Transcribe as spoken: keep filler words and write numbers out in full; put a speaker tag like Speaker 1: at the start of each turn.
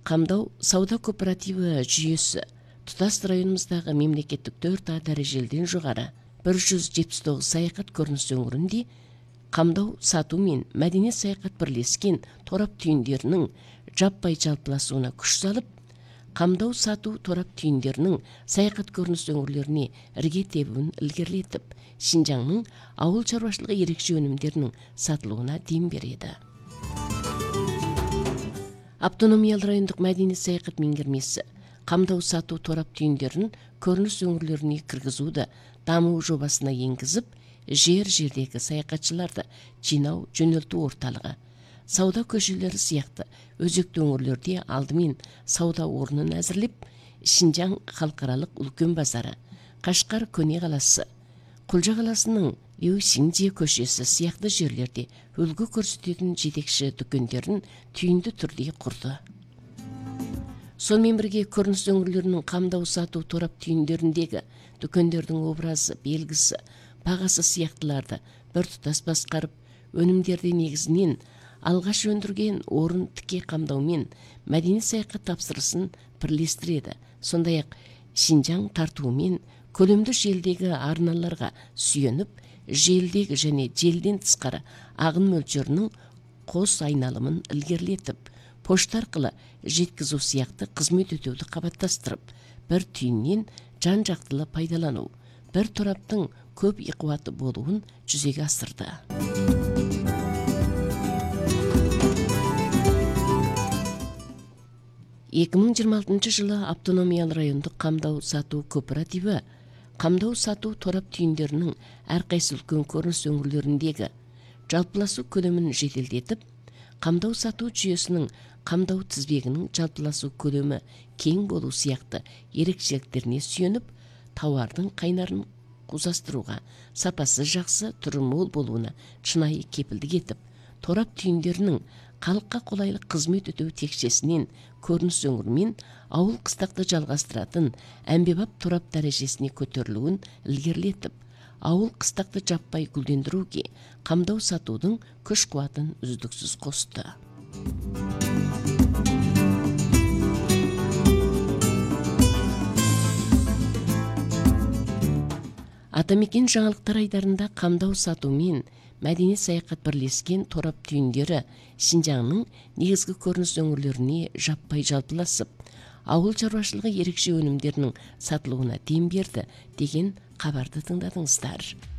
Speaker 1: Камдау сауда кооперативі жүйесі тұтас районымыздағы мемлекеттік төрт А дәрежелден жоғары бір жүз жетпіс тоғыз саяхат көрініс өңірінде қамдау сату мен мәдениет саяхат бірлескен торап түйіндерінің жаппай жалпыласуына күш салып, қамдау сату торап түйіндерінің саяхат көрініс өңірлеріне ірге тебуін ілгерілетіп, Шинжаңның ауыл шаруашылығы ерекше өнімдерінің сатылуына дем береді. Автономиялы райондық мәдениет саяхат меңгермесі қамдау сату торап түйіндерін көрініс өңірлеріне кіргізуді даму жобасына енгізіп, жер-жердегі саяхатшыларды жинау жөнелту орталығы, сауда көшелері сияқты өзекті өңірлерде алдымен сауда орнын әзірлеп, Шинжаң халықаралық үлкен базары, Қашқар көне қаласы, Құлжа қаласының Леусинджи көшесі сияқты жерлерде үлгі көрсететін жетекші дүкендерін түйінді түрде құрды. Сонымен бірге көрініс өңірлерінің қамдау сату торап түйіндеріндегі дүкендердің образы, белгісі, бағасы сияқтыларды бір тұтас басқарып, өнімдерді негізінен алғаш өндірген орын тіке қамдаумен мәдени саяхат тапсырысын бірлестіреді. Сондай-ақ Шинжаң тартуымен көлемді желдегі арналарға сүйеніп, желдегі және желден тысқары ағын мөлшерінің қос айналымын ілгерілетіп, пошта арқылы жеткізу сияқты қызмет өтеуді қабаттастырып, бір түйіннен жан-жақтылы пайдалану, бір тораптың көп иқуаты болуын жүзеге асырды. екі мың жиырма алтыншы жылы автономиялы райондық қамдау сату кооперативі қамдау сату торап түйіндерінің әрқайсы үлкен көрініс өңірлеріндегі жалпыласу көлемін жеделдетіп, қамдау сату жүйесінің қамдау тізбегінің жалпыласу көлемі кең болу сияқты ерекшеліктеріне сүйеніп, тауардың қайнарын қузастыруға, сапасы жақсы, түрі мол болуына шынайы кепілдік етіп, торап түйіндерінің халыққа қолайлы қызмет өтеу текшесінен көрініс өңірмен ауыл қыстақты жалғастыратын әмбебап торап дәрежесіне көтерілуін ілгерілетіп, ауыл қыстақты жаппай гүлдендіруге қамдау сатудың күш қуатын үздіксіз қосты. Атамекен жаңалықтар айдарында қамдау сату мен мәдениет саяхат бірлескен торап түйіндері Шинжаңның негізгі көрініс өңірлеріне жаппай жалпыласып, ауыл шаруашылығы ерекше өнімдерінің сатылуына дем берді деген хабарды тыңдадыңыздар.